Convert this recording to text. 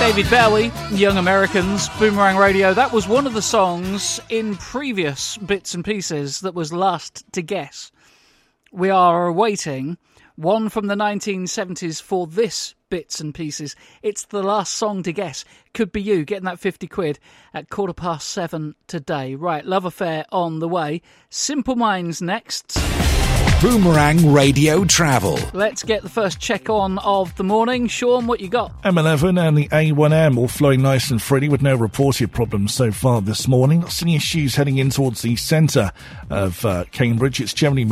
David Bowie, Young Americans, Boomerang Radio. That was one of the songs in previous Bits and Pieces that was last to guess. We are awaiting one from the 1970s for this Bits and Pieces. It's the last song to guess. Could be you getting that 50 quid at 7:15 today. Right, Love Affair on the way. Simple Minds next. Boomerang Radio Travel. Let's get the first check on of the morning. Sean, what you got? M11 and the A1M all flowing nice and freely with no reported problems so far this morning. Not any issues heading in towards the centre of Cambridge. It's generally